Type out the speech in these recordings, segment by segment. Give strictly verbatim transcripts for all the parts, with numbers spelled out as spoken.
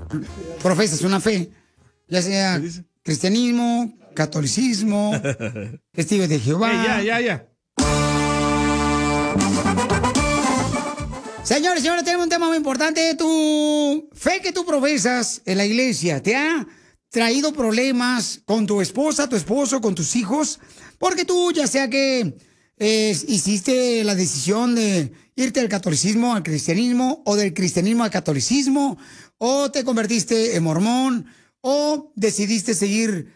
profesas una fe, ya sea cristianismo, catolicismo, testigos de Jehová. Hey, ya, ya, ya. Señores, señores, tenemos un tema muy importante. Tu fe que tú profesas en la iglesia, ¿te ha traído problemas con tu esposa, tu esposo, con tus hijos? Porque tú, ya sea que eh, hiciste la decisión de irte del catolicismo al cristianismo, o del cristianismo al catolicismo, o te convertiste en mormón, o decidiste seguir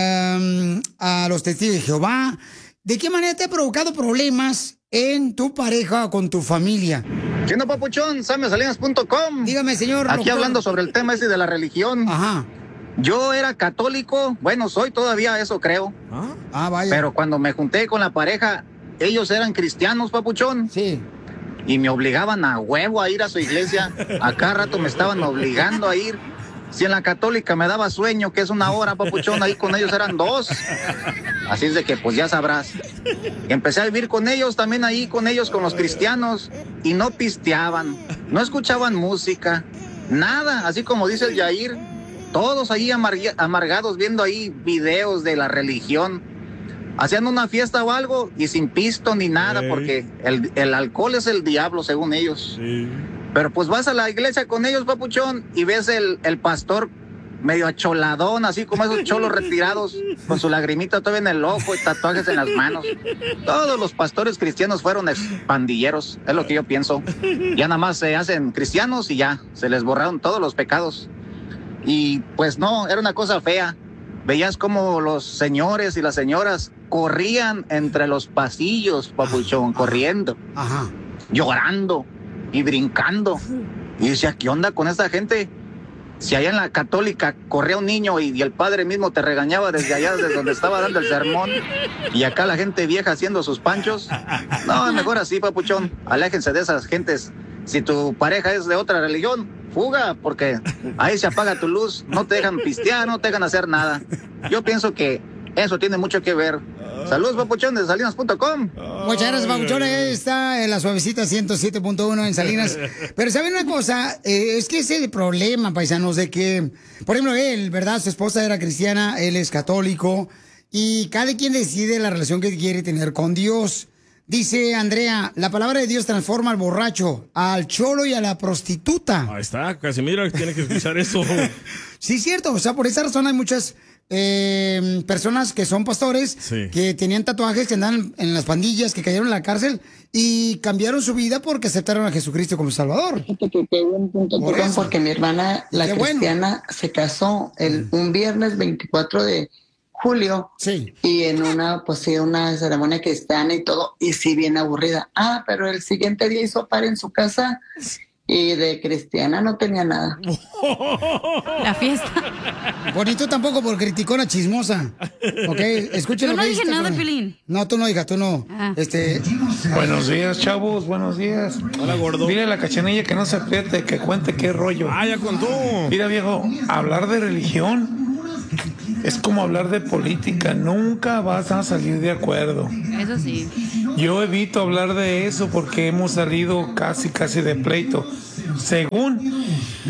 um, a los testigos de Jehová. ¿De qué manera te ha provocado problemas en tu pareja o con tu familia? ¿Qué onda, papuchón? Samio Salinas punto com. Dígame, señor. Aquí doctor. hablando sobre el tema ese de la religión. Ajá. Yo era católico, bueno, soy todavía, eso creo. Ah, ah vaya. Pero cuando me junté con la pareja, ellos eran cristianos, papuchón. Sí. Y me obligaban a huevo a ir a su iglesia. A cada rato me estaban obligando a ir. Si en la católica me daba sueño, que es una hora, papuchón, ahí con ellos eran dos. Así es de que, pues ya sabrás. Y empecé a vivir con ellos, también ahí con ellos, con los cristianos. Y no pisteaban, no escuchaban música, nada. Así como dice el Yair, todos ahí amarg- amargados viendo ahí videos de la religión. Hacían una fiesta o algo y sin pisto ni nada, hey. porque el, el alcohol es el diablo, según ellos. Sí. Pero pues vas a la iglesia con ellos, papuchón, y ves el, el pastor medio acholadón, así como esos cholos retirados, con su lagrimita todavía en el ojo y tatuajes en las manos. Todos los pastores cristianos fueron pandilleros, es lo que yo pienso. Ya nada más se hacen cristianos y ya, se les borraron todos los pecados. Y pues no, era una cosa fea. Veías como los señores y las señoras corrían entre los pasillos, papuchón, corriendo, Ajá. llorando y brincando. Y decía, ¿qué onda con esta gente? Si allá en la católica corría un niño y, y el padre mismo te regañaba desde allá, desde donde estaba dando el sermón, y acá la gente vieja haciendo sus panchos. No, mejor así, papuchón, aléjense de esas gentes. Si tu pareja es de otra religión, fuga, porque ahí se apaga tu luz, no te dejan pistear, no te dejan hacer nada. Yo pienso que eso tiene mucho que ver. Saludos, papuchón, de Salinas punto com. Muchas gracias, papuchón. Ahí está en la suavecita ciento siete punto uno en Salinas. Pero ¿saben una cosa? Eh, es que ese es el problema, paisanos, de que, por ejemplo, él, ¿verdad? Su esposa era cristiana, él es católico, y cada quien decide la relación que quiere tener con Dios. Dice Andrea, la palabra de Dios transforma al borracho, al cholo y a la prostituta. Ahí está, Casimiro, tiene que escuchar eso. Sí, cierto. O sea, por esa razón hay muchas eh, personas que son pastores, sí. que tenían tatuajes, que andan en las pandillas, que cayeron en la cárcel y cambiaron su vida porque aceptaron a Jesucristo como Salvador. Por porque mi hermana, la Qué cristiana, bueno. se casó el, un viernes veinticuatro de julio, sí. y en una, pues sí, una ceremonia cristiana y todo, y sí, bien aburrida. Ah, pero el siguiente día hizo par en su casa y de cristiana no tenía nada. La fiesta. Bonito tampoco por criticona chismosa. Ok, escuchen. Yo lo no que dije nada, Pilín. No, tú no digas, tú no. Ah. Este. Buenos días, chavos, buenos días. Hola, gordo. Dile a la Cachanilla que no se apriete, que cuente qué rollo. Ah, ya contó. Mira, viejo, hablar de religión es como hablar de política, nunca vas a salir de acuerdo. Eso sí. Yo evito hablar de eso porque hemos salido casi, casi de pleito. Según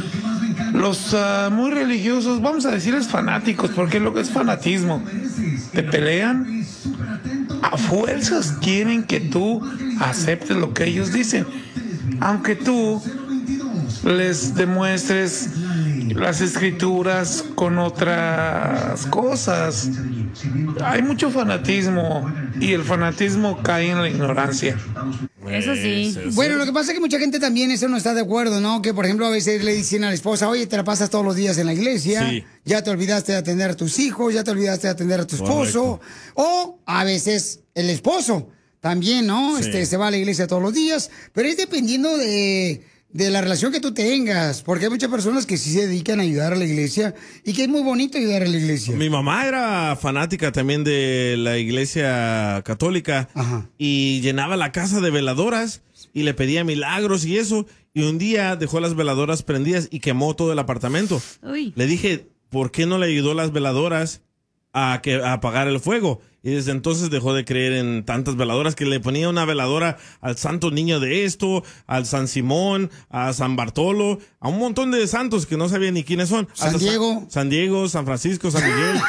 los uh, muy religiosos, vamos a decirles fanáticos, porque lo que es fanatismo, te pelean, a fuerzas quieren que tú aceptes lo que ellos dicen, aunque tú les demuestres las escrituras con otras cosas. Hay mucho fanatismo y el fanatismo cae en la ignorancia. Eso sí. Bueno, lo que pasa es que mucha gente también eso no está de acuerdo, ¿no? Que por ejemplo a veces le dicen a la esposa, oye, te la pasas todos los días en la iglesia, sí. ya te olvidaste de atender a tus hijos, ya te olvidaste de atender a tu esposo. Correcto. O a veces el esposo también, ¿no? Sí. Este, se va a la iglesia todos los días, pero es dependiendo de... de la relación que tú tengas, porque hay muchas personas que sí se dedican a ayudar a la iglesia y que es muy bonito ayudar a la iglesia. Mi mamá era fanática también de la iglesia católica. Ajá. Y llenaba la casa de veladoras y le pedía milagros y eso, y un día dejó las veladoras prendidas y quemó todo el apartamento. Uy. Le dije, ¿por qué no le ayudó las veladoras a, que, a apagar el fuego. Y desde entonces dejó de creer en tantas veladoras, que le ponía una veladora al santo niño de esto, al San Simón, a San Bartolo, a un montón de santos que no sabía ni quiénes son. San Hasta Diego. San, San Diego, San Francisco, San Miguel.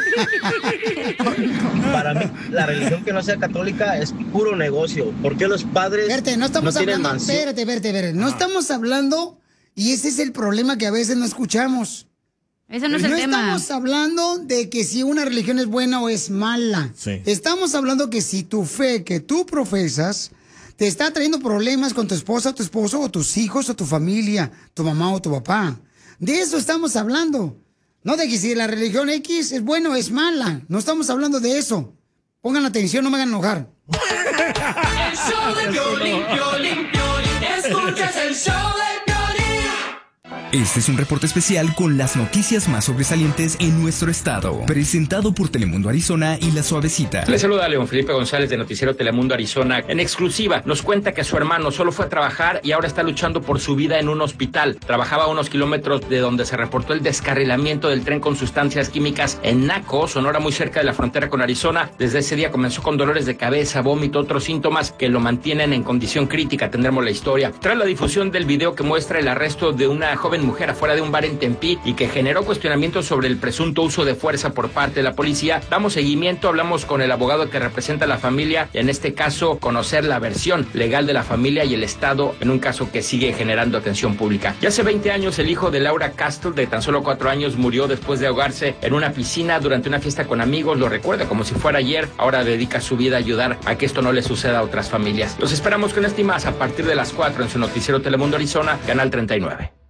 Para mí, la religión que no sea católica es puro negocio. ¿Por qué los padres Verte, no estamos no tienen hablando, mansión? espérate, verte, verte, no estamos hablando, y ese es el problema que a veces no escuchamos. Ese no es el no tema. estamos hablando de que si una religión es buena o es mala. Sí. Estamos hablando que si tu fe que tú profesas te está trayendo problemas con tu esposa, tu esposo, o tus hijos, o tu familia, tu mamá o tu papá. De eso estamos hablando. No de que si la religión X es buena o es mala. No estamos hablando de eso. Pongan atención, no me hagan enojar. El show de Piolín, Piolín, Piolín. Escuchas el show de Piolín. Este es un reporte especial con las noticias más sobresalientes en nuestro estado, presentado por Telemundo Arizona y La Suavecita. Le saluda a León Felipe González de Noticiero Telemundo Arizona. En exclusiva nos cuenta que su hermano solo fue a trabajar y ahora está luchando por su vida en un hospital. Trabajaba a unos kilómetros de donde se reportó el descarrilamiento del tren con sustancias químicas en Naco, Sonora, muy cerca de la frontera con Arizona. Desde ese día comenzó con dolores de cabeza, vómito, otros síntomas que lo mantienen en condición crítica. Tendremos la historia. Tras la difusión del video que muestra el arresto de una joven mujer afuera de un bar en Tempe y que generó cuestionamientos sobre el presunto uso de fuerza por parte de la policía, damos seguimiento, hablamos con el abogado que representa a la familia y en este caso conocer la versión legal de la familia y el Estado en un caso que sigue generando atención pública. Ya hace veinte años el hijo de Laura Castle, de tan solo cuatro años, murió después de ahogarse en una piscina durante una fiesta con amigos. Lo recuerda como si fuera ayer. Ahora dedica su vida a ayudar a que esto no le suceda a otras familias. Los esperamos con este y más a partir de las cuatro en su noticiero Telemundo Arizona, Canal treinta y nueve.